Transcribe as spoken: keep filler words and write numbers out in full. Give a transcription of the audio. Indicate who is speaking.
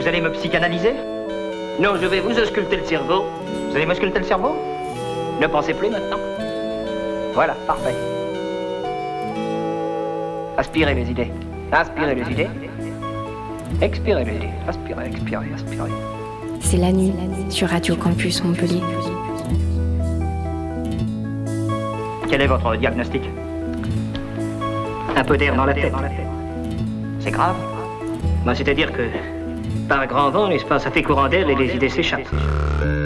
Speaker 1: Vous allez me psychanalyser?
Speaker 2: Non, je vais vous ausculter le cerveau.
Speaker 1: Vous allez m'ausculter le cerveau?
Speaker 2: Ne pensez plus maintenant.
Speaker 1: Voilà, parfait. Aspirez les idées. Inspirez les idées. Expirez les idées. Aspirez, expirez, aspirez.
Speaker 3: C'est la nuit sur Radio Campus Montpellier.
Speaker 1: Quel est votre diagnostic? Un peu d'air dans la tête. C'est grave?
Speaker 2: Ben, c'est-à-dire que, par grand vent, n'est-ce pas, ça fait courant d'air et les idées s'échappent.